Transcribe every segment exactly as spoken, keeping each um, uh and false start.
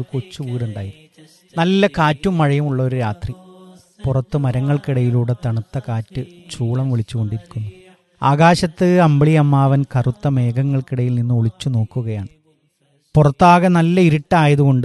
കൊച്ചു വീടുണ്ടായി. നല്ല കാറ്റും മഴയും ഉള്ള ഒരു രാത്രി. പുറത്ത് മരങ്ങൾക്കിടയിലൂടെ തണുത്ത കാറ്റ് ചൂളം വിളിച്ചുകൊണ്ടിരിക്കുന്നു. ആകാശത്ത് അമ്പിളി അമ്മാവൻ കറുത്ത മേഘങ്ങൾക്കിടയിൽ നിന്ന് ഒളിച്ചു നോക്കുകയാണ്. പുറത്താകെ നല്ല ഇരുട്ടായതുകൊണ്ട്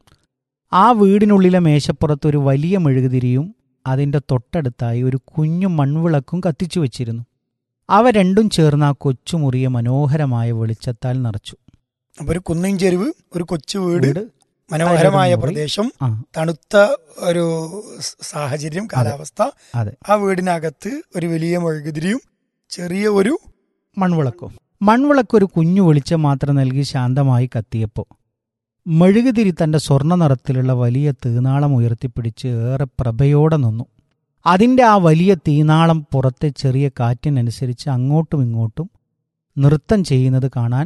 ആ വീടിനുള്ളിലെ മേശപ്പുറത്ത് ഒരു വലിയ മെഴുകുതിരിയും അതിൻ്റെ തൊട്ടടുത്തായി ഒരു കുഞ്ഞു മൺവിളക്കും കത്തിച്ചു വച്ചിരുന്നു. അവ രണ്ടും ചേർന്ന് ആ കൊച്ചുമുറിയെ മനോഹരമായ വെളിച്ചത്താൽ നിറച്ചു. അപ്പൊ ഒരു കുന്നിൻ ചെരുവ്, ഒരു കൊച്ചു വീട്, മനോഹരമായ പ്രദേശം, തണുത്ത ഒരു സാഹചര്യം, കാലാവസ്ഥ. ആ വീടിനകത്ത് ഒരു വലിയ മെഴുകുതിരിയും ചെറിയ ഒരു മൺവിളക്കും. മൺവിളക്കൊരു കുഞ്ഞു വെളിച്ചം മാത്രം നൽകി ശാന്തമായി കത്തിയപ്പോൾ മെഴുകുതിരി തന്റെ സ്വർണ്ണ നിറത്തിലുള്ള വലിയ തീനാളം ഉയർത്തിപ്പിടിച്ച് ഏറെ പ്രഭയോടെ നിന്നു. അതിൻ്റെ ആ വലിയ തീനാളം പുറത്തെ ചെറിയ കാറ്റിനനുസരിച്ച് അങ്ങോട്ടും ഇങ്ങോട്ടും നൃത്തം ചെയ്യുന്നത് കാണാൻ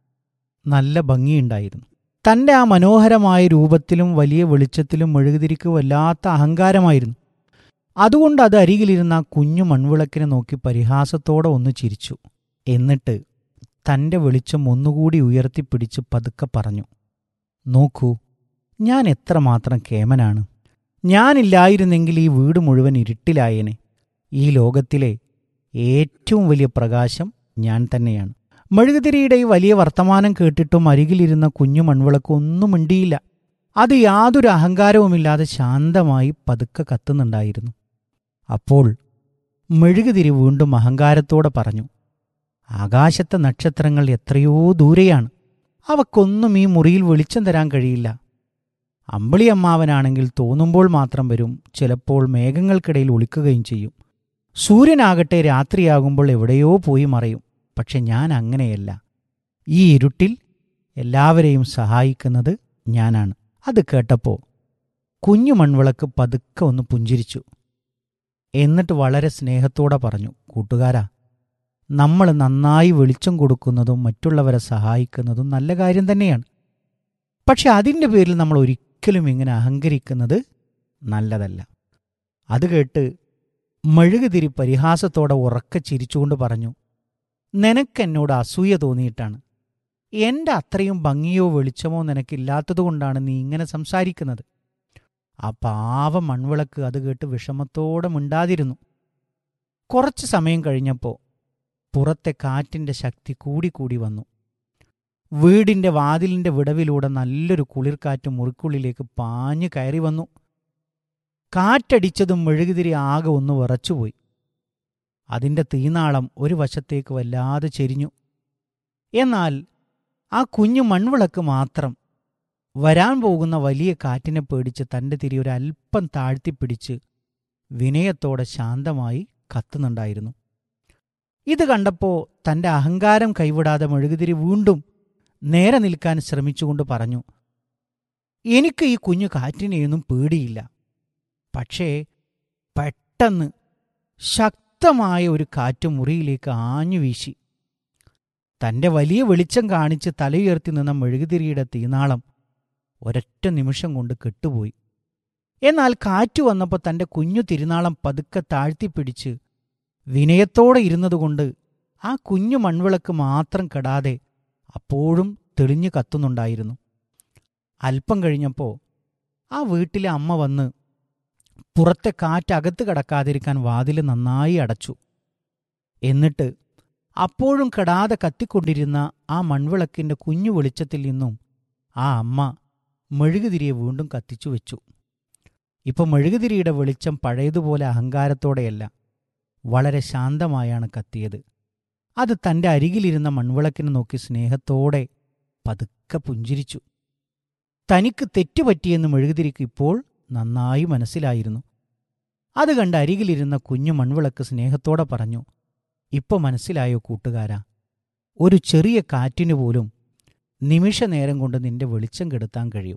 നല്ല ഭംഗിയുണ്ടായിരുന്നു. തൻ്റെ ആ മനോഹരമായ രൂപത്തിലും വലിയ വെളിച്ചത്തിലും മെഴുകുതിരിക്ക് വല്ലാത്ത അഹങ്കാരമായിരുന്നു. അതുകൊണ്ട് അത് അരികിലിരുന്ന ആ കുഞ്ഞു മൺവിളക്കിനെ നോക്കി പരിഹാസത്തോടെ ഒന്ന് ചിരിച്ചു. എന്നിട്ട് തൻ്റെ വെളിച്ചം ഒന്നുകൂടി ഉയർത്തിപ്പിടിച്ച് പതുക്കെ പറഞ്ഞു, നോക്കൂ, ഞാൻ എത്രമാത്രം കേമനാണ്. ഞാനില്ലായിരുന്നെങ്കിൽ ഈ വീട് മുഴുവൻ ഇരുട്ടിലായേനെ. ഈ ലോകത്തിലെ ഏറ്റവും വലിയ പ്രകാശം ഞാൻ തന്നെയാണ്. മെഴുകുതിരിയുടെ ഈ വലിയ വർത്തമാനം കേട്ടിട്ടും അരികിലിരുന്ന കുഞ്ഞു മൺവിളക്ക് ഒന്നും മിണ്ടിയില്ല. അത് യാതൊരു അഹങ്കാരവുമില്ലാതെ ശാന്തമായി പതുക്കെ കത്തുന്നുണ്ടായിരുന്നു. അപ്പോൾ മെഴുകുതിരി വീണ്ടും അഹങ്കാരത്തോടെ പറഞ്ഞു, ആകാശത്തെ നക്ഷത്രങ്ങൾ എത്രയോ ദൂരെയാണ്. അവക്കൊന്നും ഈ മുറിയിൽ വെളിച്ചം തരാൻ കഴിയില്ല. അമ്പിളി അമ്മാവനാണെങ്കിൽ തോന്നുമ്പോൾ മാത്രം വരും, ചിലപ്പോൾ മേഘങ്ങൾക്കിടയിൽ ഒളിക്കുകയും ചെയ്യും. സൂര്യനാകട്ടെ രാത്രിയാകുമ്പോൾ എവിടെയോ പോയി മറയും. പക്ഷെ ഞാൻ അങ്ങനെയല്ല. ഈ ഇരുട്ടിൽ എല്ലാവരെയും സഹായിക്കുന്നത് ഞാനാണ്. അത് കേട്ടപ്പോൾ കുഞ്ഞു മൺവിളക്ക് പതുക്കെ ഒന്ന് പുഞ്ചിരിച്ചു. എന്നിട്ട് വളരെ സ്നേഹത്തോടെ പറഞ്ഞു, കൂട്ടുകാരാ, നമ്മൾ നന്നായി വെളിച്ചം കൊടുക്കുന്നതും മറ്റുള്ളവരെ സഹായിക്കുന്നതും നല്ല കാര്യം തന്നെയാണ്. പക്ഷെ അതിൻ്റെ പേരിൽ നമ്മൾ ഒരിക്കലും ഇങ്ങനെ അഹങ്കരിക്കുന്നത് നല്ലതല്ല. അത് കേട്ട് മെഴുകുതിരി പരിഹാസത്തോടെ ഉറക്കെ ചിരിച്ചുകൊണ്ട് പറഞ്ഞു, നിനക്കെന്നോട് അസൂയ തോന്നിയിട്ടാണ്. എൻ്റെ അത്രയും ഭംഗിയോ വെളിച്ചമോ നിനക്കില്ലാത്തതുകൊണ്ടാണ് നീ ഇങ്ങനെ സംസാരിക്കുന്നത്. ആ പാവ മൺവിളക്ക് അത് കേട്ട് വിഷമത്തോടെ മിണ്ടാതിരുന്നു. കുറച്ച് സമയം കഴിഞ്ഞപ്പോൾ പുറത്തെ കാറ്റിൻ്റെ ശക്തി കൂടിക്കൂടി വന്നു. വീടിൻ്റെ വാതിലിൻ്റെ വിടവിലൂടെ നല്ലൊരു കുളിർക്കാറ്റ് മുറിക്കുള്ളിലേക്ക് പാഞ്ഞു കയറി വന്നു. കാറ്റടിച്ചതും മെഴുകുതിരി ആകെ ഒന്ന് വിറച്ചുപോയി. അതിൻ്റെ തീനാളം ഒരു വശത്തേക്ക് വല്ലാതെ ചെരിഞ്ഞു. എന്നാൽ ആ കുഞ്ഞു മൺവിളക്ക് മാത്രം വരാൻ പോകുന്ന വലിയ കാറ്റിനെ പേടിച്ച് തൻ്റെ തിരി ഒരൽപ്പം താഴ്ത്തിപ്പിടിച്ച് വിനയത്തോടെ ശാന്തമായി കത്തുന്നുണ്ടായിരുന്നു. ഇത് കണ്ടപ്പോൾ തൻ്റെ അഹങ്കാരം കൈവിടാതെ മെഴുകുതിരി വീണ്ടും നേരെ നിൽക്കാൻ ശ്രമിച്ചുകൊണ്ട് പറഞ്ഞു, എനിക്ക് ഈ കുഞ്ഞു കാറ്റിനെയൊന്നും പേടിയില്ല. പക്ഷേ പെട്ടെന്ന് ശക്തമായ ഒരു കാറ്റ് മുറിയിലേക്ക് ആഞ്ഞു വീശി. തൻ്റെ വലിയ വെളിച്ചം കാണിച്ച് തലയുയർത്തി നിന്ന മെഴുകുതിരിയുടെ തീനാളം ഒരൊറ്റ നിമിഷം കൊണ്ട് കെട്ടുപോയി. എന്നാൽ കാറ്റ് വന്നപ്പോൾ തൻ്റെ കുഞ്ഞു തിരുനാളം പതുക്കെ താഴ്ത്തിപ്പിടിച്ച് വിനയത്തോടെ ഇരുന്നതുകൊണ്ട് ആ കുഞ്ഞു മൺവിളക്ക് മാത്രം കെടാതെ അപ്പോഴും തെളിഞ്ഞു കത്തുന്നുണ്ടായിരുന്നു. അല്പം കഴിഞ്ഞപ്പോൾ ആ വീട്ടിലെ അമ്മ വന്ന് പുറത്തെ കാറ്റകത്ത് കടക്കാതിരിക്കാൻ വാതിൽ നന്നായി അടച്ചു. എന്നിട്ട് അപ്പോഴും കെടാതെ കത്തിക്കൊണ്ടിരുന്ന ആ മൺവിളക്കിൻ്റെ കുഞ്ഞു വെളിച്ചത്തിൽ നിന്നും ആ അമ്മ മെഴുകുതിരിയെ വീണ്ടും കത്തിച്ചു വെച്ചു. ഇപ്പോൾ മെഴുകുതിരിയുടെ വെളിച്ചം പഴയതുപോലെ അഹങ്കാരത്തോടെയല്ല, വളരെ ശാന്തമായാണ് കത്തിയത്. അത് തൻ്റെ അരികിലിരുന്ന മൺവിളക്കിനെ നോക്കി സ്നേഹത്തോടെ പതുക്കെ പുഞ്ചിരിച്ചു. തനിക്ക് തെറ്റുപറ്റിയെന്ന് മെഴുകുതിരിക്ക് ഇപ്പോൾ നന്നായി മനസ്സിലായിരുന്നു. അത് കണ്ട് അരികിലിരുന്ന കുഞ്ഞു മൺവിളക്ക് സ്നേഹത്തോടെ പറഞ്ഞു, ഇപ്പോൾ മനസ്സിലായോ കൂട്ടുകാരാ, ഒരു ചെറിയ കാറ്റിനു പോലും നിമിഷനേരം കൊണ്ട് നിന്റെ വെളിച്ചം കെടുത്താൻ കഴിയും.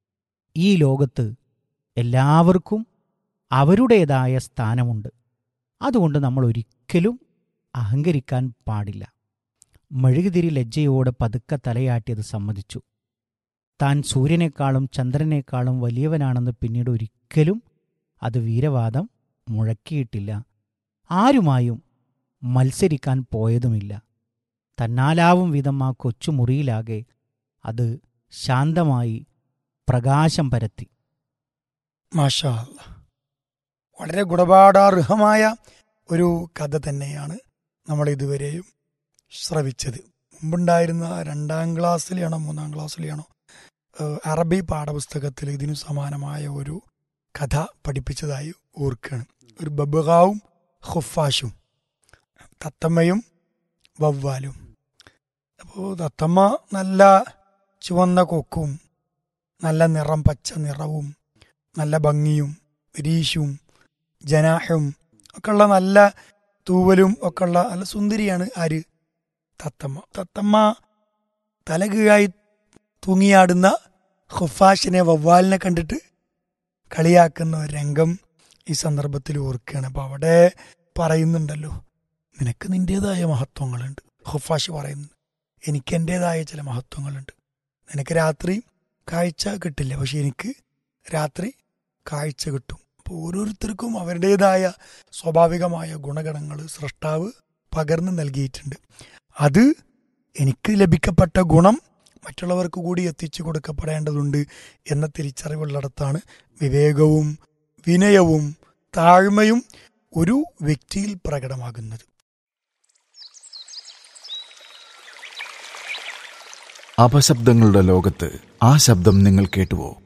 ഈ ലോകത്ത് എല്ലാവർക്കും അവരുടേതായ സ്ഥാനമുണ്ട്. അതുകൊണ്ട് നമ്മൾ ഒരിക്കലും അഹങ്കരിക്കാൻ പാടില്ല. മെഴുകുതിരി ലജ്ജയോടെ പതുക്കെ തലയാട്ടിയത് സമ്മതിച്ചു. താൻ സൂര്യനേക്കാളും ചന്ദ്രനേക്കാളും വലിയവനാണെന്ന് പിന്നീട് ഒരിക്കലും അത് വീരവാദം മുഴക്കിയിട്ടില്ല. ആരുമായും മത്സരിക്കാൻ പോയതുമില്ല. തന്നാലാവും വിധം ആ കൊച്ചുമുറിയിലാകെ അത് ശാന്തമായി പ്രകാശം പരത്തി. മാഷാ അല്ലാ, വളരെ ഗുണപാഠാർഹമായ ഒരു കഥ തന്നെയാണ് നമ്മൾ ഇതുവരെയും ശ്രവിച്ചത്. മുമ്പുണ്ടായിരുന്ന രണ്ടാം ക്ലാസ്സിലെയാണോ മൂന്നാം ക്ലാസ്സിലെയാണോ അറബി പാഠപുസ്തകത്തിൽ ഇതിനു സമാനമായ ഒരു കഥ പഠിപ്പിച്ചതായി ഓർക്കുകയാണ്. ഒരു ബബ്ഗാവും ഖുഫാഷും, തത്തമ്മയും വവ്വാലും. അപ്പോൾ തത്തമ്മ നല്ല ചുവന്ന കൊക്കും നല്ല നിറം പച്ച നിറവും നല്ല ഭംഗിയും രീശും ജനാഹും ഒക്കെയുള്ള നല്ല തൂവലും ഒക്കെയുള്ള നല്ല സുന്ദരിയാണ് ആര്? തത്തമ്മ. തത്തമ്മ തലകീഴായി തൂങ്ങിയാടുന്ന ഖുഫാഷിനെ വവ്വാലിനെ കണ്ടിട്ട് കളിയാക്കുന്ന ഒരു രംഗം ഈ സന്ദർഭത്തിൽ ഓർക്കുകയാണ്. അപ്പോൾ അവിടെ പറയുന്നുണ്ടല്ലോ, നിനക്ക് നിൻ്റേതായ മഹത്വങ്ങളുണ്ട്. ഖുഫാഷ് പറയുന്നു, എനിക്ക് എൻ്റേതായ ചില മഹത്വങ്ങളുണ്ട്. നിനക്ക് രാത്രി കാഴ്ച കിട്ടില്ല, പക്ഷെ എനിക്ക് രാത്രി കാഴ്ച കിട്ടും. അപ്പോൾ ഓരോരുത്തർക്കും അവരുടേതായ സ്വാഭാവികമായ ഗുണഗണങ്ങൾ സൃഷ്ടാവ് പകർന്നു നൽകിയിട്ടുണ്ട്. അത് എനിക്ക് ലഭിക്കപ്പെട്ട ഗുണം മറ്റുള്ളവർക്ക് കൂടി എത്തിച്ചു കൊടുക്കപ്പെടേണ്ടതുണ്ട് എന്ന തിരിച്ചറിവുള്ളിടത്താണ് വിവേകവും വിനയവും താഴ്മയും ഒരു വ്യക്തിയിൽ പ്രകടമാകുന്നത്. അപശബ്ദങ്ങളുടെ ലോകത്ത് ആ ശബ്ദം നിങ്ങൾ കേട്ടുവോ?